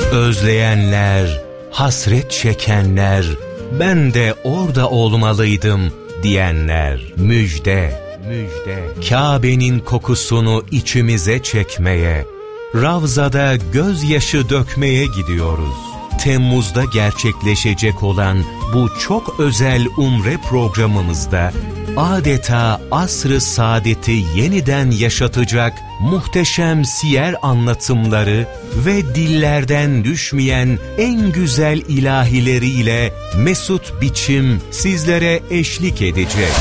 Özleyenler, hasret çekenler, ben de orada olmalıydım diyenler, müjde, müjde. Kabe'nin kokusunu içimize çekmeye, Ravza'da gözyaşı dökmeye gidiyoruz. Temmuz'da gerçekleşecek olan bu çok özel umre programımızda adeta asr-ı saadeti yeniden yaşatacak muhteşem siyer anlatımları ve dillerden düşmeyen en güzel ilahileriyle mesut biçim sizlere eşlik edecek.